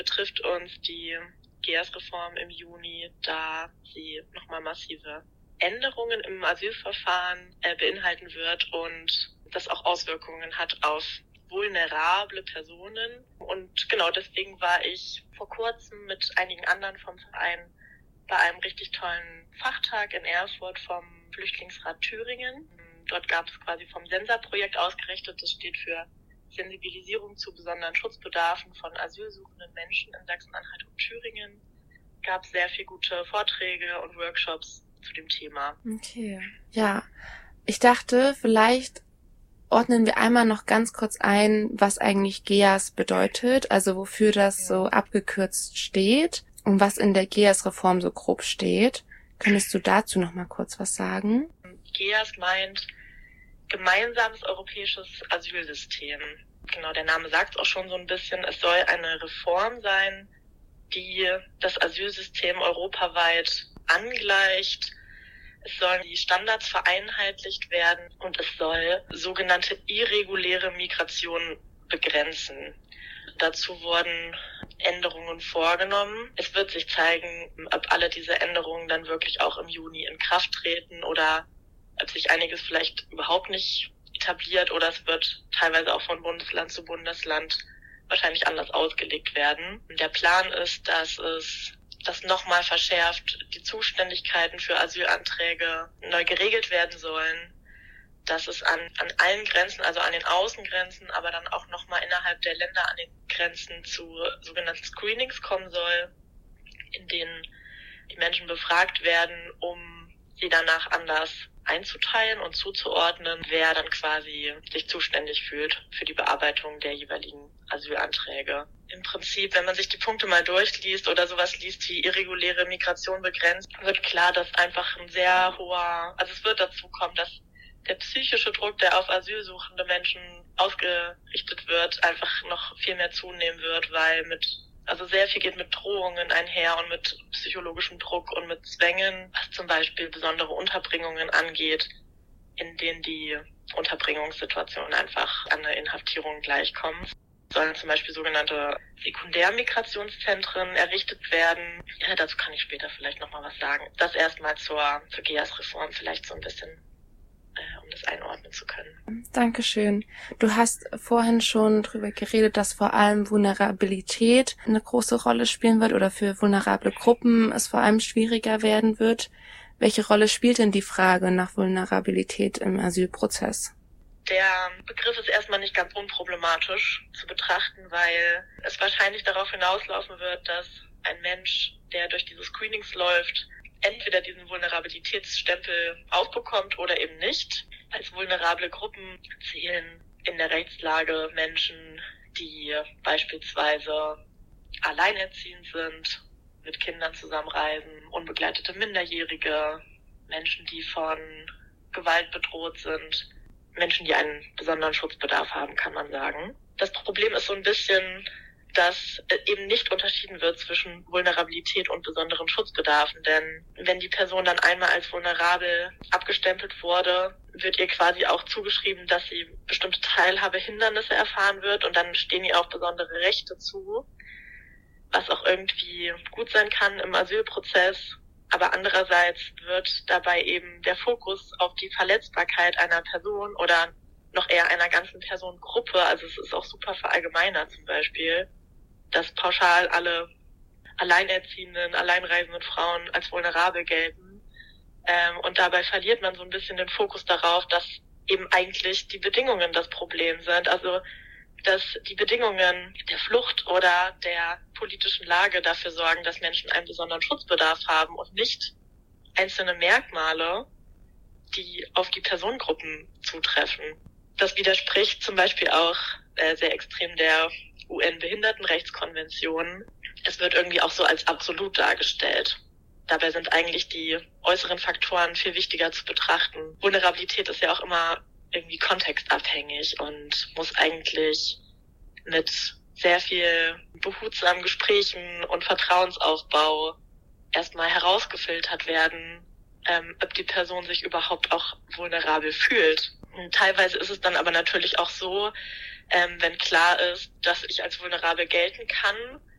betrifft uns die GEAS-Reform im Juni, da sie nochmal massive Änderungen im Asylverfahren beinhalten wird und das auch Auswirkungen hat auf vulnerable Personen. Und genau deswegen war ich vor kurzem mit einigen anderen vom Verein bei einem richtig tollen Fachtag in Erfurt vom Flüchtlingsrat Thüringen. Dort gab es quasi vom SENSA-Projekt ausgerichtet, das steht für Sensibilisierung zu besonderen Schutzbedarfen von asylsuchenden Menschen in Sachsen-Anhalt und Thüringen. Gab sehr viele gute Vorträge und Workshops zu dem Thema. Okay, ja. Ich dachte, vielleicht ordnen wir einmal noch ganz kurz ein, was eigentlich GEAS bedeutet, also wofür das so abgekürzt steht und was in der GEAS-Reform so grob steht. Könntest du dazu noch mal kurz was sagen? GEAS meint gemeinsames europäisches Asylsystem. Genau, der Name sagt es auch schon so ein bisschen. Es soll eine Reform sein, die das Asylsystem europaweit angleicht. Es sollen die Standards vereinheitlicht werden und es soll sogenannte irreguläre Migration begrenzen. Dazu wurden Änderungen vorgenommen. Es wird sich zeigen, ob alle diese Änderungen dann wirklich auch im Juni in Kraft treten oder ob sich einiges vielleicht überhaupt nicht etabliert oder es wird teilweise auch von Bundesland zu Bundesland wahrscheinlich anders ausgelegt werden. Der Plan ist, dass es das nochmal verschärft, die Zuständigkeiten für Asylanträge neu geregelt werden sollen, dass es an allen Grenzen, also an den Außengrenzen, aber dann auch nochmal innerhalb der Länder an den Grenzen zu sogenannten Screenings kommen soll, in denen die Menschen befragt werden, um sie danach anders einzuteilen und zuzuordnen, wer dann quasi sich zuständig fühlt für die Bearbeitung der jeweiligen Asylanträge. Im Prinzip, wenn man sich die Punkte mal durchliest oder sowas liest wie irreguläre Migration begrenzt, wird klar, dass einfach ein sehr hoher, also es wird dazu kommen, dass der psychische Druck, der auf asylsuchende Menschen ausgerichtet wird, einfach noch viel mehr zunehmen wird, weil also sehr viel geht mit Drohungen einher und mit psychologischem Druck und mit Zwängen, was zum Beispiel besondere Unterbringungen angeht, in denen die Unterbringungssituationen einfach an eine Inhaftierung gleichkommen. Es sollen zum Beispiel sogenannte Sekundärmigrationszentren errichtet werden. Ja, dazu kann ich später vielleicht nochmal was sagen. Das erstmal zur GEAS-Reform vielleicht so ein bisschen, um das einordnen zu können. Dankeschön. Du hast vorhin schon drüber geredet, dass vor allem Vulnerabilität eine große Rolle spielen wird oder für vulnerable Gruppen es vor allem schwieriger werden wird. Welche Rolle spielt denn die Frage nach Vulnerabilität im Asylprozess? Der Begriff ist erstmal nicht ganz unproblematisch zu betrachten, weil es wahrscheinlich darauf hinauslaufen wird, dass ein Mensch, der durch diese Screenings läuft, entweder diesen Vulnerabilitätsstempel aufbekommt oder eben nicht. Als vulnerable Gruppen zählen in der Rechtslage Menschen, die beispielsweise alleinerziehend sind, mit Kindern zusammenreisen, unbegleitete Minderjährige, Menschen, die von Gewalt bedroht sind, Menschen, die einen besonderen Schutzbedarf haben, kann man sagen. Das Problem ist so ein bisschen, dass eben nicht unterschieden wird zwischen Vulnerabilität und besonderen Schutzbedarfen. Denn wenn die Person dann einmal als vulnerabel abgestempelt wurde, wird ihr quasi auch zugeschrieben, dass sie bestimmte Teilhabehindernisse erfahren wird und dann stehen ihr auch besondere Rechte zu, was auch irgendwie gut sein kann im Asylprozess. Aber andererseits wird dabei eben der Fokus auf die Verletzbarkeit einer Person oder noch eher einer ganzen Personengruppe, also es ist auch super verallgemeinert zum Beispiel, dass pauschal alle alleinerziehenden, alleinreisenden Frauen als vulnerabel gelten. Und dabei verliert man so ein bisschen den Fokus darauf, dass eben eigentlich die Bedingungen das Problem sind. Also dass die Bedingungen der Flucht oder der politischen Lage dafür sorgen, dass Menschen einen besonderen Schutzbedarf haben und nicht einzelne Merkmale, die auf die Personengruppen zutreffen. Das widerspricht zum Beispiel auch sehr extrem der UN-Behindertenrechtskonvention. Es wird irgendwie auch so als absolut dargestellt. Dabei sind eigentlich die äußeren Faktoren viel wichtiger zu betrachten. Vulnerabilität ist ja auch immer irgendwie kontextabhängig und muss eigentlich mit sehr viel behutsamen Gesprächen und Vertrauensaufbau erstmal herausgefiltert werden, ob die Person sich überhaupt auch vulnerabel fühlt. Und teilweise ist es dann aber natürlich auch so, wenn klar ist, dass ich als vulnerabel gelten kann,